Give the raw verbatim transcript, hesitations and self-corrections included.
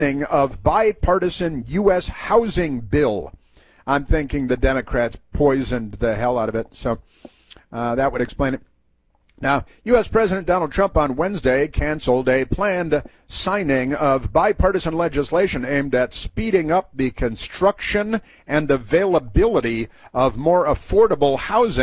of bipartisan U S housing bill. I'm thinking the Democrats poisoned the hell out of it, so uh, that would explain it. Now, U S. President Donald Trump on Wednesday canceled a planned signing of bipartisan legislation aimed at speeding up the construction and availability of more affordable housing.